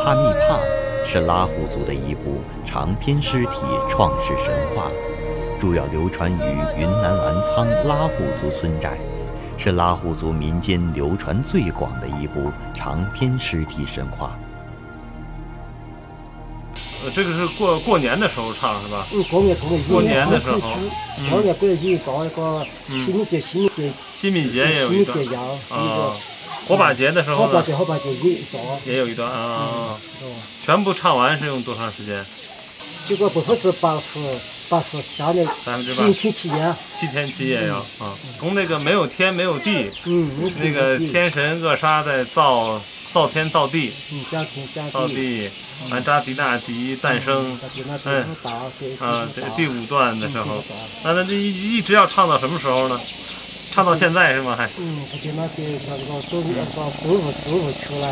帕密帕是拉祜族的一部长篇诗体创世神话，主要流传于云南澜沧拉祜族村寨，是拉祜族民间流传最广的一部长篇诗体神话。 这个是过年的时候唱是吧？ 过年的时候， 过年不是有搞一个新民节也有一段啊。火把节的时候呢？ 火把节也有一段啊。全部唱完是用多长时间？ 结果80%下来7天7夜。 7天7夜呀啊！从那个没有天没有地，那个天神扼杀在造天造地，造地。完扎迪纳迪诞生，第5段的时候，那这一直要唱到什么时候呢？唱到现在是吗？还？ 他就那些像这个都服务出来。